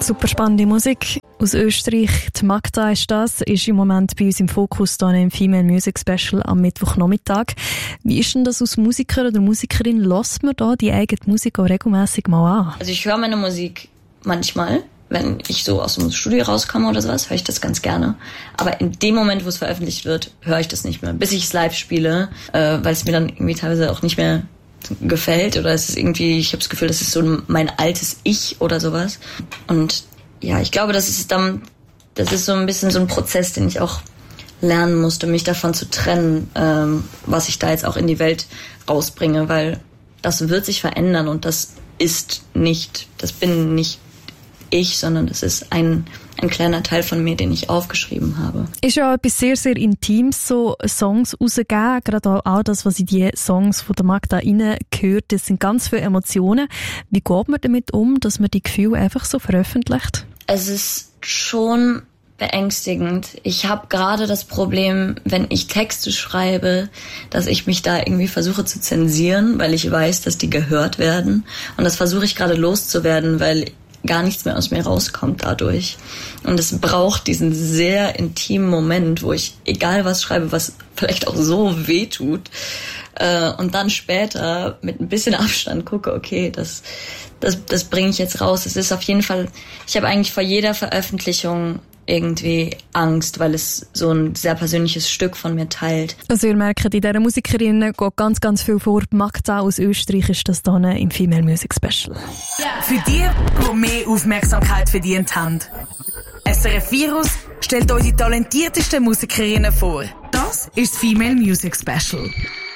Super spannende Musik aus Österreich. Die Magda ist im Moment bei uns im Fokus hier im Female Music Special am Mittwochnachmittag. Wie ist denn das als Musiker oder Musikerin? Lässt man da die eigene Musik auch regelmässig mal an? Also ich höre meine Musik manchmal, wenn ich so aus dem Studio rauskomme oder sowas, höre ich das ganz gerne. Aber in dem Moment, wo es veröffentlicht wird, höre ich das nicht mehr. Bis ich es live spiele, weil es mir dann irgendwie teilweise auch nicht mehr gefällt oder es ist irgendwie, ich habe das Gefühl, das ist so mein altes Ich oder sowas. Und ja, ich glaube, das ist so ein bisschen so ein Prozess, den ich auch lernen musste, mich davon zu trennen, was ich da jetzt auch in die Welt rausbringe, weil das wird sich verändern und das bin nicht ich, sondern das ist ein kleiner Teil von mir, den ich aufgeschrieben habe. Ist ja etwas sehr, sehr Intimes, so Songs rausgeben. Gerade auch das, was in die Songs von der Magda reingehört, das sind ganz viele Emotionen. Wie geht man damit um, dass man die Gefühle einfach so veröffentlicht? Es ist schon beängstigend. Ich habe gerade das Problem, wenn ich Texte schreibe, dass ich mich da irgendwie versuche zu zensieren, weil ich weiß, dass die gehört werden. Und das versuche ich gerade loszuwerden, weil gar nichts mehr aus mir rauskommt dadurch. Und es braucht diesen sehr intimen Moment, wo ich egal was schreibe, was vielleicht auch so weh tut, und dann später mit ein bisschen Abstand gucke, okay, das bringe ich jetzt raus. Es ist auf jeden Fall, ich habe eigentlich vor jeder Veröffentlichung irgendwie Angst, weil es so ein sehr persönliches Stück von mir teilt. Also ihr merkt, in dieser Musikerin geht ganz, ganz viel vor. Magda aus Österreich ist das hier im Female Music Special. Für die mehr Aufmerksamkeit verdient haben. SRF Virus stellt euch die talentiertesten Musikerinnen vor. Das ist das Female Music Special.